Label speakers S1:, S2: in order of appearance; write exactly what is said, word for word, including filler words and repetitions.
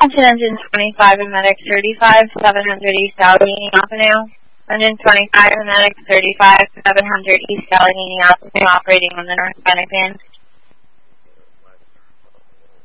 S1: Engine engine twenty-five and medic thirty-five, seven hundred East Allegheny Avenue. Engine twenty-five and medic thirty-five, seven hundred East Allegheny Avenue, operating on the north Bennigan.